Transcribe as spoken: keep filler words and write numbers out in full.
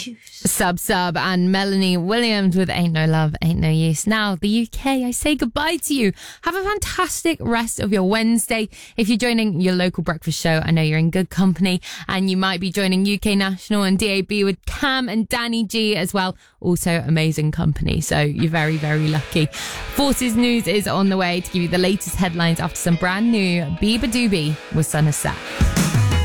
juice. Sub Sub and Melanie Williams with Ain't No Love, Ain't No Use. Now, the U K, I say goodbye to you. Have a fantastic rest of your Wednesday. If you're joining your local breakfast show, I know you're in good company, and you might be joining U K National and D A B with Cam and Danny G as well. Also amazing company, so you're very, very lucky. Forces News is on the way to give you the latest headlines after some brand new Bieber Doobie with Son of Sat.